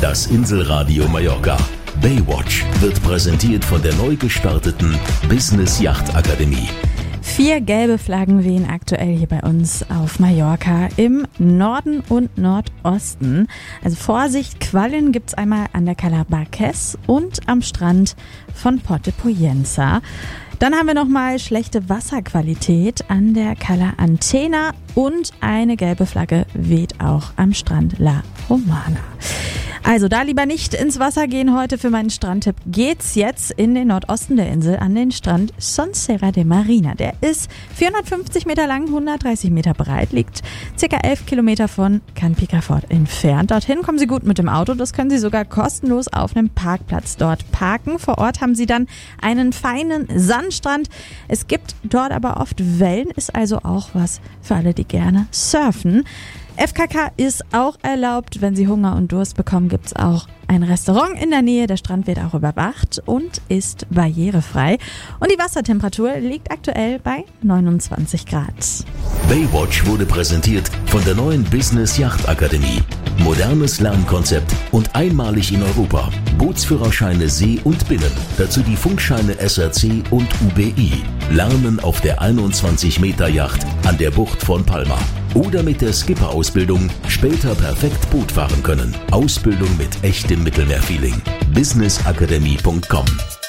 Das Inselradio Mallorca. Baywatch wird präsentiert von der neu gestarteten Business Yacht Akademie. 4 gelbe Flaggen wehen aktuell hier bei uns auf Mallorca im Norden und Nordosten. Also Vorsicht, Quallen gibt's einmal an der Cala Barqués und am Strand von Port de Pollença. Dann haben wir nochmal schlechte Wasserqualität an der Cala Antena und eine gelbe Flagge weht auch am Strand La Romana. Also da lieber nicht ins Wasser gehen heute. Für meinen Strandtipp geht's jetzt in den Nordosten der Insel an den Strand Son Serra de Marina. Der ist 450 Meter lang, 130 Meter breit, liegt ca. 11 Kilometer von Can Picafort entfernt. Dorthin kommen Sie gut mit dem Auto, das können Sie sogar kostenlos auf einem Parkplatz dort parken. Vor Ort haben Sie dann einen feinen Sandstrand. Es gibt dort aber oft Wellen, ist also auch was für alle, die gerne surfen. FKK ist auch erlaubt. Wenn Sie Hunger und Durst bekommen, gibt es auch ein Restaurant in der Nähe. Der Strand wird auch überwacht und ist barrierefrei. Und die Wassertemperatur liegt aktuell bei 29 Grad. Baywatch wurde präsentiert von der neuen Business Yacht Akademie. Modernes Lernkonzept und einmalig in Europa. Bootsführerscheine See und Binnen. Dazu die Funkscheine SRC und UBI. Lernen auf der 21-Meter-Yacht an der Bucht von Palma. Oder mit der Skipper-Ausbildung später perfekt Boot fahren können. Ausbildung mit echtem Mittelmeerfeeling. businessakademie.com